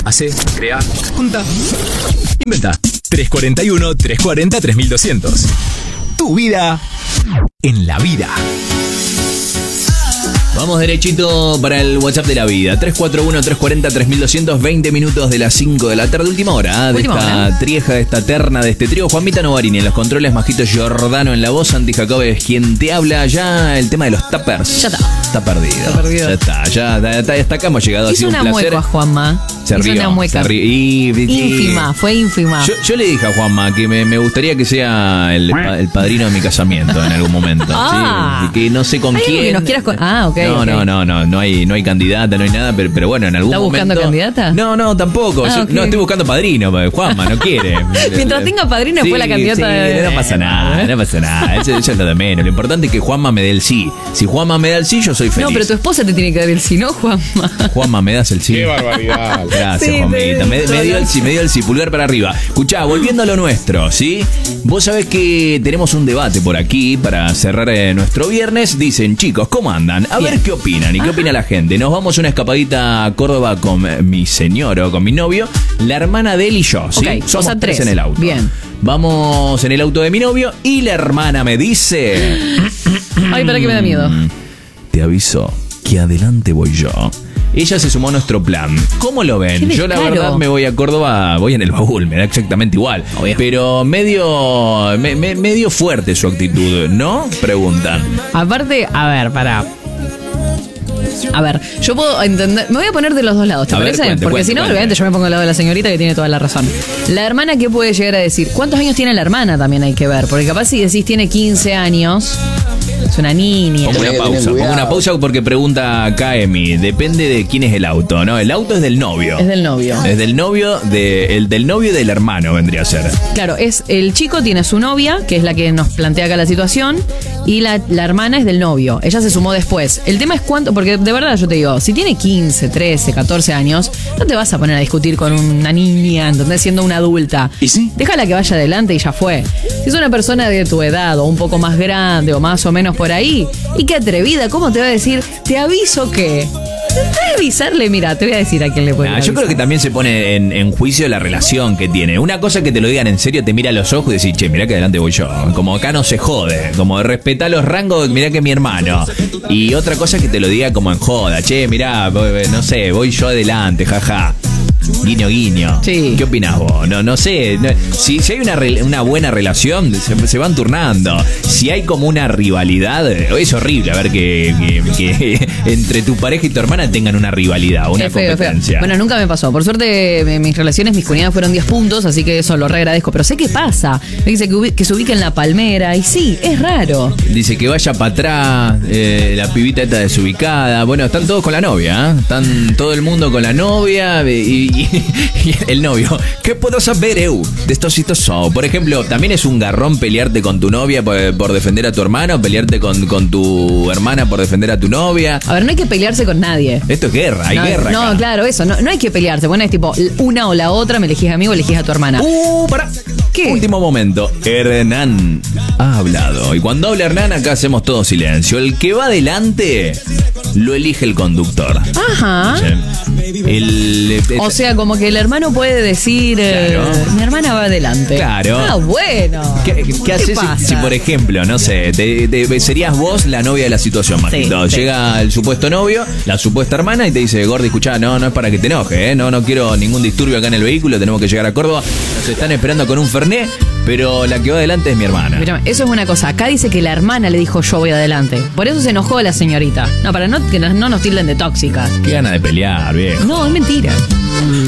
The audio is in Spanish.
Hace, crea, junta, inventa. 341-340-3200. Tu vida en la vida. Vamos derechito para el WhatsApp de la vida. 341-340-3200, 20 minutos de las 5 de la tarde. Última hora de esta trieja, de esta terna, de este trío. Juanmita Novarini en los controles, Majito Giordano en la voz, Santi Jacobes quien te habla. Ya el tema de los tuppers. Ya está. Está perdido. Ya está. Ya hasta acá hemos llegado. Ha sido un placer. Hizo una mueca, Juanma. Se rió. Una mueca. Ínfima, fue ínfima. Yo le dije a Juanma que me gustaría que sea el padrino de mi casamiento en algún momento. Sí, que no sé con quién. Que nos quieras ok. No hay candidata, no hay nada, pero bueno, en algún momento. ¿Está buscando candidata? No, tampoco. No estoy buscando padrino, Juanma no quiere. Mientras tenga padrino, fue la candidata de... No pasa nada. Eso es lo de menos. Lo importante es que Juanma me dé el sí. Si Juanma me da el sí, yo soy feliz. No, pero tu esposa te tiene que dar el sí, ¿no, Juanma? Juanma, ¿me das el sí? Qué barbaridad. Gracias, sí, Juanmita. Me dio el sí, pulgar para arriba. Escuchá, volviendo a lo nuestro, ¿sí? Vos sabés que tenemos un debate por aquí para cerrar nuestro viernes. Dicen, chicos, ¿cómo andan? A ver qué opinan y qué opina la gente. Nos vamos a una escapadita a Córdoba con mi señor o con mi novio, la hermana de él y yo, ¿sí? Okay, somos tres en el auto. Bien. Vamos en el auto de mi novio y la hermana me dice... Ay, para que me da miedo. Te aviso que adelante voy yo. Ella se sumó a nuestro plan. ¿Cómo lo ven? Yo la verdad me voy a Córdoba, voy en el baúl, me da exactamente igual. Obvio. Pero medio fuerte su actitud, ¿no? Preguntan. Aparte, a ver, yo puedo entender. Me voy a poner de los dos lados, ¿te parece? Porque si no, obviamente yo me pongo al lado de la señorita que tiene toda la razón. La hermana, ¿qué puede llegar a decir? ¿Cuántos años tiene la hermana? También hay que ver. Porque capaz si decís tiene 15 años. Es una niña. Pongo una pausa porque pregunta acá Emi. Depende de quién es el auto, ¿no? El auto es del novio. Es del novio. Es del novio, del novio y del hermano vendría a ser. Claro, el chico tiene su novia, que es la que nos plantea acá la situación, y la hermana es del novio. Ella se sumó después. El tema es cuánto, porque de verdad yo te digo, si tiene 15, 13, 14 años, no te vas a poner a discutir con una niña, ¿entendés? Siendo una adulta. ¿Y sí? Déjala que vaya adelante y ya fue. Si es una persona de tu edad o un poco más grande o más o menos por ahí, y qué atrevida, ¿cómo te va a decir? Te aviso que... Tendré avisarle, mira, te voy a decir a quién le puede avisar. Yo creo que también se pone en juicio la relación que tiene. Una cosa es que te lo digan en serio, te mira a los ojos y decís, che, mirá que adelante voy yo. Como acá no se jode, como respetá los rangos, mirá que es mi hermano. Y otra cosa es que te lo diga como en joda, che, mirá, no sé, voy yo adelante, jaja. Guiño, guiño. Sí. ¿Qué opinás vos? No sé. Si hay una buena relación, se van turnando. Si hay como una rivalidad, es horrible a ver que entre tu pareja y tu hermana tengan una rivalidad, una competencia. Feo. Bueno, nunca me pasó. Por suerte, mis relaciones, mis cuñadas fueron 10 puntos, así que eso lo re agradezco. Pero sé qué pasa. Me dice que se ubica en la palmera, y sí, es raro. Dice que vaya para atrás, la pibita esta desubicada. Bueno, están todos con la novia, ¿eh? Están todo el mundo con la novia y el novio. ¿Qué puedo saber, de estos hitos? Por ejemplo, también es un garrón pelearte con tu novia por defender a tu hermano, pelearte con tu hermana por defender a tu novia. A ver, no hay que pelearse con nadie. Esto es guerra, hay guerra. No, acá. Claro, eso. No hay que pelearse. Bueno, es tipo una o la otra, me elegís a mí o elegís a tu hermana. Pará. ¿Qué? Último momento. Hernán ha hablado. Y cuando habla Hernán, acá hacemos todo silencio. El que va adelante lo elige el conductor. Ajá. O sea, como que el hermano puede decir, claro, mi hermana va adelante. Claro. Ah, bueno. ¿Qué haces si, por ejemplo, no sé, serías vos la novia de la situación, Majito? Sí. Llega el supuesto novio, la supuesta hermana, y te dice, Gordi, escuchá, no es para que te enojes, no quiero ningún disturbio acá en el vehículo, tenemos que llegar a Córdoba, nos están esperando con un Fernet, pero la que va adelante es mi hermana. Pero eso es una cosa, acá dice que la hermana le dijo yo voy adelante. Por eso se enojó la señorita. No, para que no nos tilden de tóxicas. Qué gana de pelear, viejo. No, es mentira.